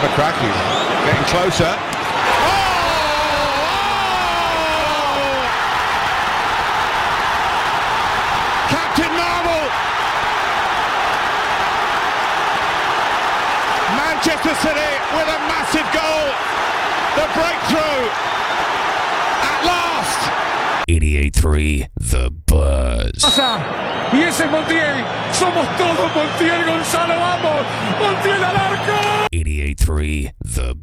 have a crack. He's getting closer. Captain Marvel! Manchester City with a massive goal. The breakthrough at last. 88.3 The Buzz. Y ese Montiel, somos todos Montiel, Gonzalo, vamos, Montiel al arco. 88.3 The